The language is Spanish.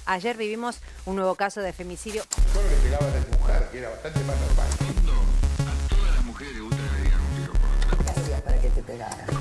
Ayer vivimos un nuevo caso de femicidio. Solo le pegaban a tu mujer, que era bastante más normal. A todas las mujeres les gusta que le digan un piropo. ¿Qué hacías para que te pegara?